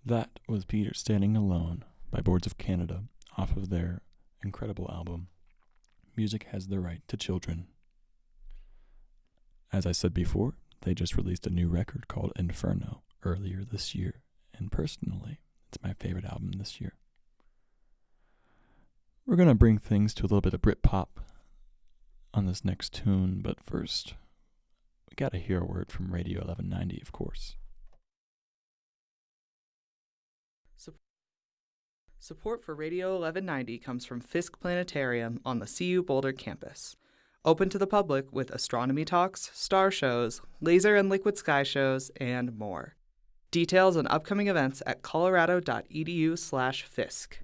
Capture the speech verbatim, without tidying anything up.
That was Peter Standing Alone by Boards of Canada off of their incredible album, Music Has the Right to Children. As I said before, they just released a new record called Inferno earlier this year, and personally, it's my favorite album this year. We're going to bring things to a little bit of Britpop on this next tune, but first, we got to hear a word from Radio eleven ninety, of course. Support for Radio eleven ninety comes from Fisk Planetarium on the C U Boulder campus. Open to the public with astronomy talks, star shows, laser and liquid sky shows, and more. Details on upcoming events at colorado dot e d u slash fisk.